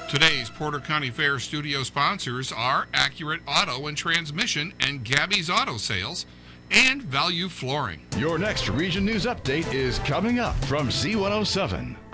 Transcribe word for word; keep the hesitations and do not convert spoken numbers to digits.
Today's Porter County Fair studio sponsors are Accurate Auto and Transmission and Gabby's Auto Sales and Value Flooring. Your next Region News Update is coming up from Z one oh seven.